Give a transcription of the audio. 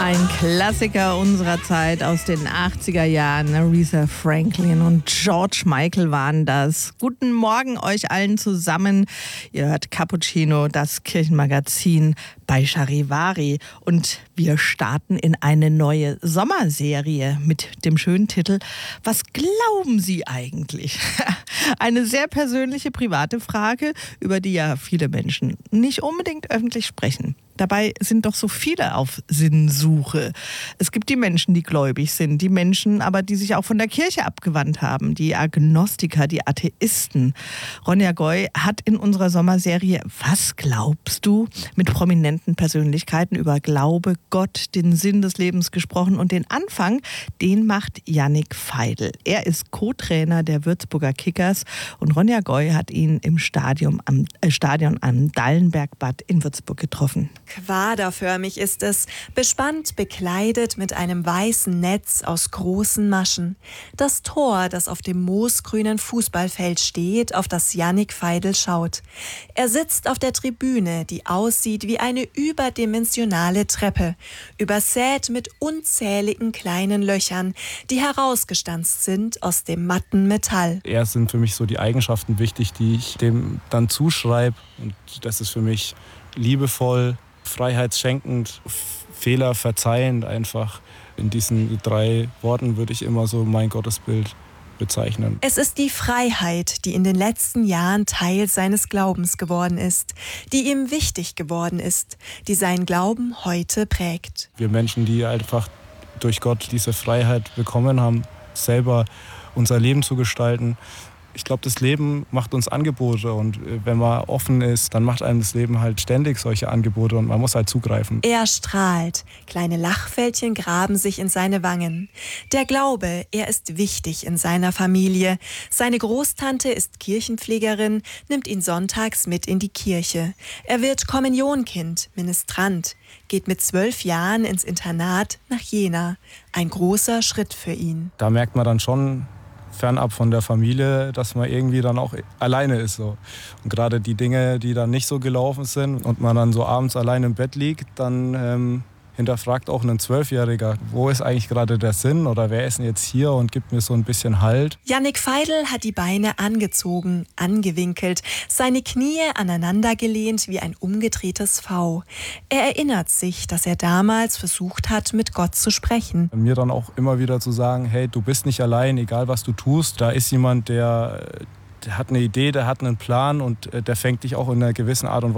Ein Klassiker unserer Zeit aus den 80er Jahren. Aretha Franklin und George Michael waren das. Guten Morgen euch allen zusammen. Ihr hört Cappuccino, das Kirchenmagazin bei Charivari. Und wir starten in eine neue Sommerserie mit dem schönen Titel Was glauben Sie eigentlich? Eine sehr persönliche, private Frage, über die ja viele Menschen nicht unbedingt öffentlich sprechen. Dabei sind doch so viele auf Sinnsuche. Es gibt die Menschen, die gläubig sind, die Menschen aber, die sich auch von der Kirche abgewandt haben, die Agnostiker, die Atheisten. Ronja Goy hat in unserer Sommerserie Was glaubst du? Mit prominenten Persönlichkeiten über Glaube, Gott, den Sinn des Lebens gesprochen und den Anfang, den macht Yannick Veidel. Er ist Co-Trainer der Würzburger Kickers und Ronja Goy hat ihn im Stadion am Dallenbergbad in Würzburg getroffen. Quaderförmig ist es, bespannt, bekleidet mit einem weißen Netz aus großen Maschen. Das Tor, das auf dem moosgrünen Fußballfeld steht, auf das Yannick Veidel schaut. Er sitzt auf der Tribüne, die aussieht wie eine überdimensionale Treppe, übersät mit unzähligen kleinen Löchern, die herausgestanzt sind aus dem matten Metall. Eher sind für mich so die Eigenschaften wichtig, die ich dem dann zuschreibe. Und das ist für mich liebevoll, freiheitsschenkend, Fehler verzeihend einfach. In diesen 3 Worten würde ich immer so mein Gottesbild bezeichnen. Es ist die Freiheit, die in den letzten Jahren Teil seines Glaubens geworden ist, die ihm wichtig geworden ist, die seinen Glauben heute prägt. Wir Menschen, die einfach durch Gott diese Freiheit bekommen haben, selber unser Leben zu gestalten. Ich glaube, das Leben macht uns Angebote und wenn man offen ist, dann macht einem das Leben halt ständig solche Angebote und man muss halt zugreifen. Er strahlt, kleine Lachfältchen graben sich in seine Wangen. Der Glaube, er ist wichtig in seiner Familie. Seine Großtante ist Kirchenpflegerin, nimmt ihn sonntags mit in die Kirche. Er wird Kommunionkind, Ministrant, geht mit 12 Jahren ins Internat nach Jena. Ein großer Schritt für ihn. Da merkt man dann schon, fernab von der Familie, dass man irgendwie dann auch alleine ist. So. Und gerade die Dinge, die dann nicht so gelaufen sind und man dann so abends allein im Bett liegt, dann hinterfragt auch ein 12-Jähriger, wo ist eigentlich gerade der Sinn oder wer ist denn jetzt hier und gibt mir so ein bisschen Halt. Yannick Veidel hat die Beine angezogen, angewinkelt, seine Knie aneinandergelehnt wie ein umgedrehtes V. Er erinnert sich, dass er damals versucht hat, mit Gott zu sprechen. Mir dann auch immer wieder zu sagen, hey, du bist nicht allein, egal was du tust, da ist jemand, der hat eine Idee, der hat einen Plan und der fängt dich auch in einer gewissen Art und Weise